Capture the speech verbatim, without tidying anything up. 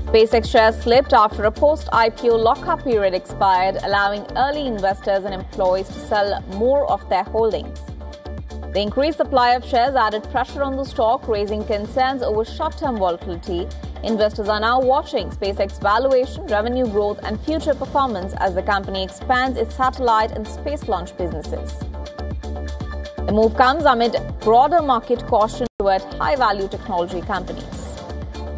SpaceX shares slipped after a post-I P O lockup period expired, allowing early investors and employees to sell more of their holdings. The increased supply of shares added pressure on the stock, raising concerns over short-term volatility. Investors are now watching SpaceX valuation, revenue growth, and future performance as the company expands its satellite and space launch businesses. The move comes amid broader market caution toward high-value technology companies.